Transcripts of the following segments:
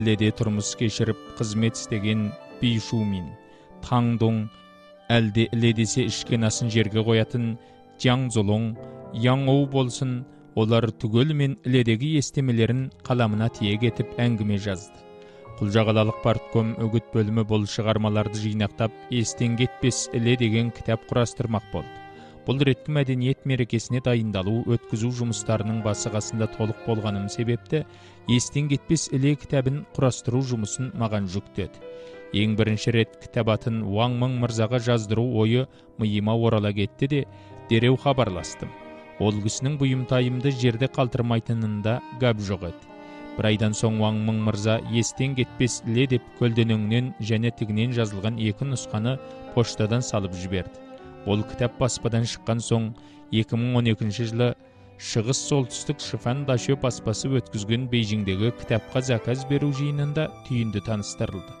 Іледе тұрмыс кешіріп қызмет істеген Бейшумин, Таңдоң, әлде іледесе ішкен асын жерге қоятын Жаңзолоң, Яңоу болсын, олар түгелмен іледегі естемелерін қаламына тиек етіп әңгіме жазды. Құлжағалалық партком үгіт бөлімі бұл шығармаларды жинақтап, естен кетпес іле деген кітап құрастырмақ болды. Бұл реткі мәдениет мерекесіне дайындалу, өткізу жұмыстарының басы-қасында толық болғаным себепті, естен кетпес іле кітабын құрастыру жұмысын маған жүктеді. Ең бірінші рет кітап атын Уаң Мың мырзаға жаздыру ойы миыма орала кетті де, дереу хабарластым. Ол кісінің бұйымтайымды жерде қалтырмайтынында гәп жоқ еді. Бір айдан соң Уаң Мың мырза естен кетпес іле деп көлденеңнен және тігінен жазылған екі нұсқаны поштадан салып жіберді. Ол кітап баспадан шыққан соң 2012 жылы Шығыс солтүстік Шифан Дашө баспасы өткізген Бейжіңдегі кітапқа заказ беру жиынында түйінді таныстырылды.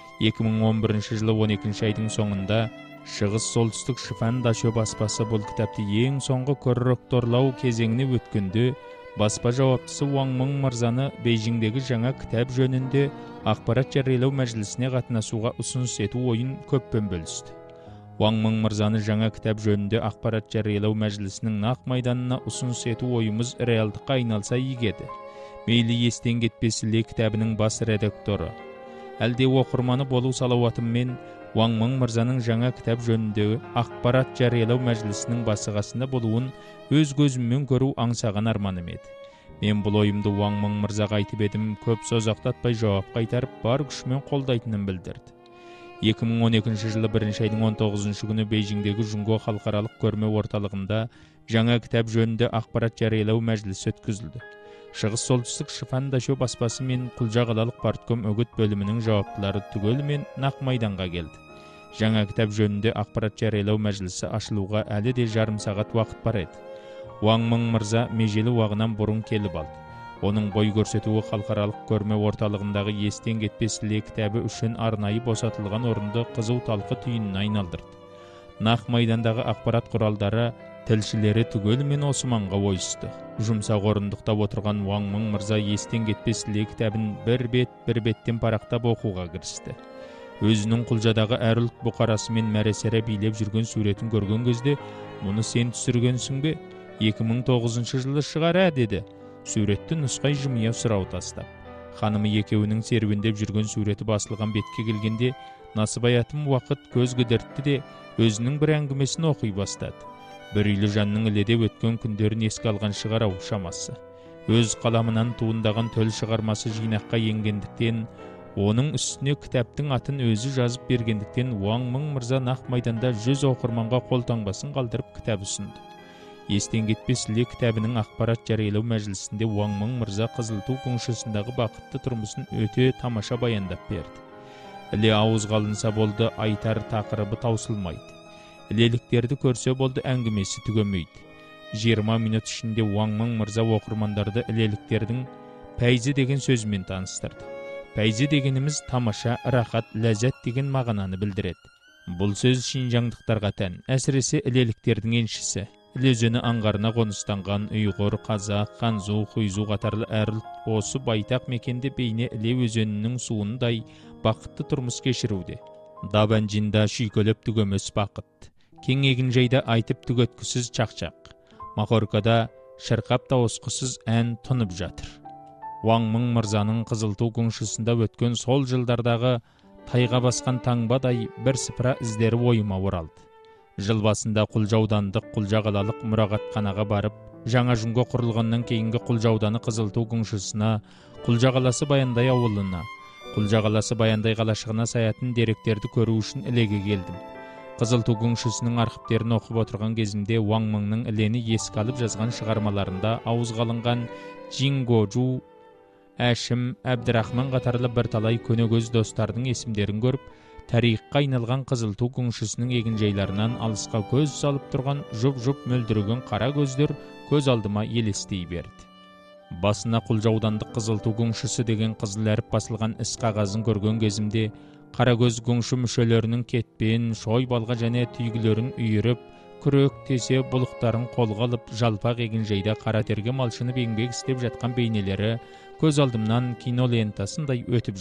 2011 жылы 12 айдың соңында Шығыс солтүстік Шифан Дашө баспасы бұл кітапты ең соңғы корректорлау кезеңіне өткенде баспа жауаптысы Уаң Мың мырзаны Бейжіңдегі жаңа кітап жөнінде ақпарат жариялау мәжілісіне қатынасуға ұсыныс ету ойын көппен бөлісті. Уаң Мың мырзаны жаңа кітап жөнінде ақпарат жариялау мәжілісінің нақ майданына ұсыныс ету ойымыз реалдыққа айналса егеді. Мейлі естен кетпес іле кітабының бас редакторы, әлде оқырманы болу салауатыммен Уаң Мың мырзаның жаңа кітап жөніндегі ақпарат жариялау мәжілісінің басы-қасында болуын өз көзіммен көру аңсаған арманым еді. Мен бұл ойымды Уаң Мың мырзаға айтып едім, көп созақтатпай жауап қайтарып, бар күшімен қолдайтынын білдірді. 2012 жылы 1 айдың 19 күні Бейжіңдегі Жүнго халықаралық көрме орталығында жаңа кітап жөнінде ақпарат жариялау мәжілісі өткізілді. Шығыс солтүстік Шифан Дашө баспасы мен Құлжағалалық партком үгіт бөлімінің жауаптылары түгелімен нақ майданға келді. Жаңа кітап жөнінде ақпарат жариялау мәжілісі ашылуға әлі де жарым сағат уақыт бар еді. Уаң Мың мырза межелі уағынан бұрын келіп алды. Оның бой көрсетуі халықаралық көрме орталығындағы естен кетпес іле кітабы үшін арнайы босатылған орынды қызу талқы түйініне айналдырды. Нақ майдандағы ақпарат құралдары тілшілері түгелімен осы маңға ойысты. Жұмсақ орындықта отырған Уаң Мың мырза естен кетпес іле кітабын бір беттен парақтап оқуға кірісті. Өзінің Құлжадағы әр ұлт бұқарасы мен мәресері билеп жүрген суретін көрген кезде, мұны сен түсіргенсің бе? 2009 жылы шығар деді. Суретті нұсқай жымия сұрау тастап. Ханымы екеуінің серуендеп жүрген суреті басылған бетке келгенде, насыбаятым уақыт көз кідіртті де, өзінің бір әңгімесін оқи бастады. Бір үйлі жанның іледе өткен күндерін еске алған шығарау шамасы. Өз қаламынан туындаған төл шығармасы жинаққа енгендіктен, оның үстіне кітаптың атын өзі жазып бергендіктен, Уаң Мың мырза нақ майданда 100 оқырманға қолтаңбасын қалдырып кітап ұсынды. Естен кетпес іле кітабының ақпарат жариялау мәжілісінде Уаң Мың мырза Қызылту көңшісіндегі бақытты тұрмысын өте тамаша баяндап берді. Іле ауызға алынса болды, айтар тақырыбы таусылмайды. Ілеліктерді көрсе болды, әңгімесі түгемейді. 20 минут ішінде Уаң Мың мырза оқырмандарды ілеліктердің пәйзі деген сөзімен таныстырды. Пәйзі дегеніміз тамаша, рахат, ләззат деген мағынаны білдіреді. Бұл сөз шинжаңдықтарға тән, әсіресе ілеліктердің еншісі. Іле өзені аңғарына қоныстанған ұйғыр, қазақ, ханзу, хуйзу қатарлы әр ұлт осы байтақ мекенде бейне іле өзенінің суындай бақытты тұрмыс кешіруде. Дабанжинда шүйкөлеп түгемес бақыт. Кең егінжайда айтып түгеткісіз чақчақ. Мақоркада шырқап тауысқысыз ән тұнып жатыр. Уаң Мың мырзаның Қызылту көңшісінде өткен сол жылдардағы тайға басқан таңбадай бір сыпыра іздері ойыма оралды. Жыл басында Құлжа аудандық Құлжағалалық мұрағатханаға барып, жаңа Жүнго құрылғаннан кейінгі Құлжа ауданы Қызылту көңшісіне, Құлжа қаласы Баяндай ауылына, Құлжа қаласы Баяндай қалашығына саятын деректерді көру үшін ілеге келдім. Қызылту көңшісінің архивтерін оқып отырған кезімде Уаң Мыңның ілені еске алып жазған шығармаларында ауызға алынған Жингожу, Әшім, Әбдірахман қатарлы бірталай көнегөз достардың есімдерін көріп, тарихқа айналған Қызылту көңшісінің егінжайларынан алысқа көз салып тұрған жұп-жұп мөлдіреген қара көздер көз алдыма елестей берді. Басына Құлжа аудандық Қызылту көңшісі деген қызыл әріп басылған іс қағазын көрген кезімде, қарагөз көңші мүшелерінің кетпен, шойбалға және түйгілерін үйіріп, күрек, тесе, бұлықтарын қолға алып, жалпақ егінжайда қара терге малшынып еңбек істеп жатқан бейнелері Көз алдымнан кино лентасындай өтіп